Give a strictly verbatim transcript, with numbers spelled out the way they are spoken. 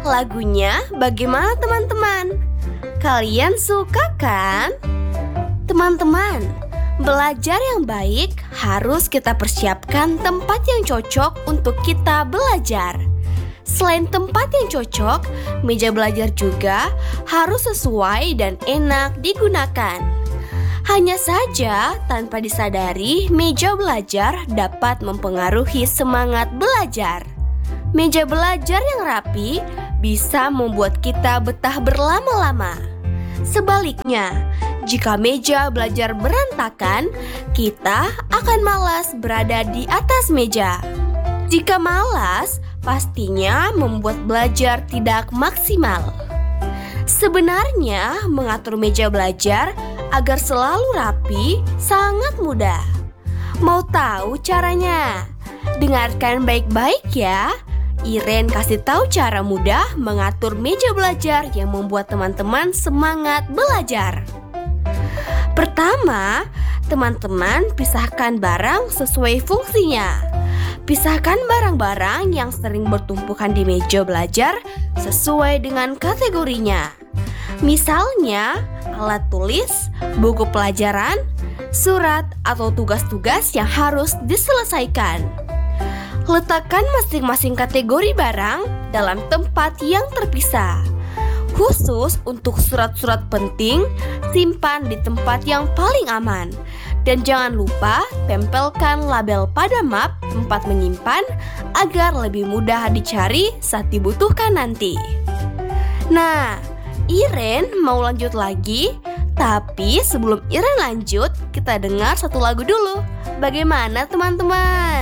Lagunya bagaimana teman-teman? Kalian suka kan? Teman-teman, belajar yang baik harus kita persiapkan tempat yang cocok untuk kita belajar. Selain tempat yang cocok, meja belajar juga harus sesuai dan enak digunakan. Hanya saja, tanpa disadari, meja belajar dapat mempengaruhi semangat belajar. Meja belajar yang rapi bisa membuat kita betah berlama-lama. Sebaliknya, jika meja belajar berantakan, kita akan malas berada di atas meja. Jika malas, pastinya membuat belajar tidak maksimal. Sebenarnya, mengatur meja belajar agar selalu rapi sangat mudah. Mau tahu caranya? Dengarkan baik-baik ya. Iren kasih tahu cara mudah mengatur meja belajar yang membuat teman-teman semangat belajar. Pertama, teman-teman pisahkan barang sesuai fungsinya. Pisahkan barang-barang yang sering bertumpukan di meja belajar sesuai dengan kategorinya. Misalnya, alat tulis, buku pelajaran, surat, atau tugas-tugas yang harus diselesaikan. Letakkan masing-masing kategori barang dalam tempat yang terpisah. Khusus untuk surat-surat penting, simpan di tempat yang paling aman. Dan jangan lupa tempelkan label pada map tempat menyimpan agar lebih mudah dicari saat dibutuhkan nanti. Nah, Iren mau lanjut lagi, tapi sebelum Iren lanjut, kita dengar satu lagu dulu. Bagaimana teman-teman?